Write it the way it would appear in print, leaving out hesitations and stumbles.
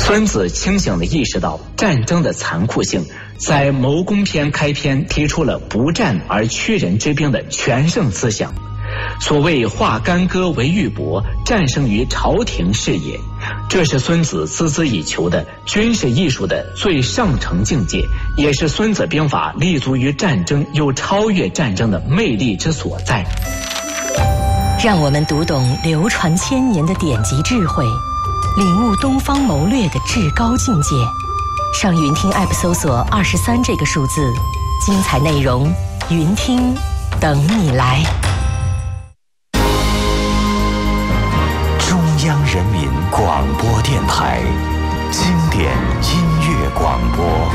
孙子清醒地意识到战争的残酷性，在《谋攻篇》开篇提出了不战而屈人之兵的全胜思想。所谓化干戈为玉帛，战胜于朝廷是也。这是孙子孜孜以求的军事艺术的最上乘境界，也是孙子兵法立足于战争又超越战争的魅力之所在。 让我们读懂流传千年的典籍智慧，领悟东方谋略的至高境界。上云听 App 搜索23这个数字，精彩内容云听等你来。 中央人民广播电台经典音乐广播。